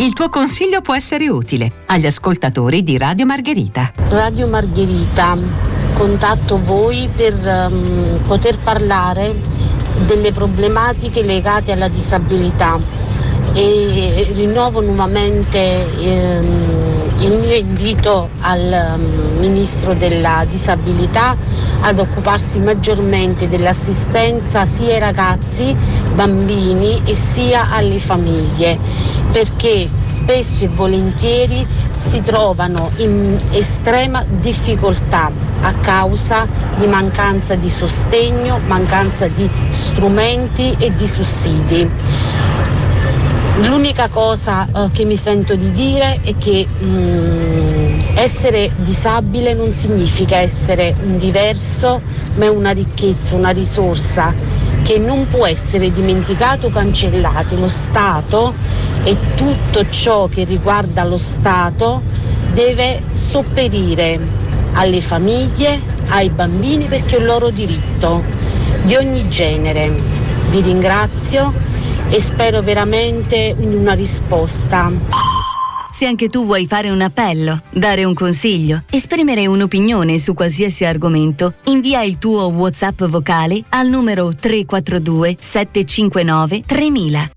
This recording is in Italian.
Il tuo consiglio può essere utile agli ascoltatori di Radio Margherita. Radio Margherita, contatto voi per poter parlare delle problematiche legate alla disabilità e rinnovo nuovamente il mio invito al Ministro della Disabilità ad occuparsi maggiormente dell'assistenza sia ai ragazzi, bambini e sia alle famiglie, perché spesso e volentieri si trovano in estrema difficoltà a causa di mancanza di sostegno, mancanza di strumenti e di sussidi. L'unica cosa che mi sento di dire è che essere disabile non significa essere un diverso, ma è una ricchezza, una risorsa che non può essere dimenticato o cancellato. Lo Stato e tutto ciò che riguarda lo Stato deve sopperire alle famiglie, ai bambini, perché è un loro diritto di ogni genere. Vi ringrazio e spero veramente in una risposta. Se anche tu vuoi fare un appello, dare un consiglio, esprimere un'opinione su qualsiasi argomento, invia il tuo WhatsApp vocale al numero 342 759 3000.